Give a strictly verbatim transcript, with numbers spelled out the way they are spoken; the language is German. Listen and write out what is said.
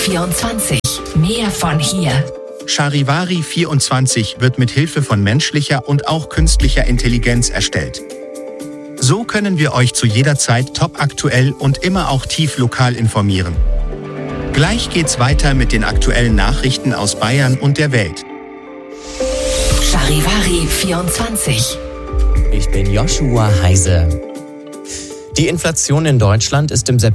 vierundzwanzig. Mehr von hier. Charivari vierundzwanzig wird mit Hilfe von menschlicher und auch künstlicher Intelligenz erstellt. So können wir euch zu jeder Zeit topaktuell und immer auch tief lokal informieren. Gleich geht's weiter mit den aktuellen Nachrichten aus Bayern und der Welt. Charivari vierundzwanzig. Ich bin Joshua Heise. Die Inflation in Deutschland ist im September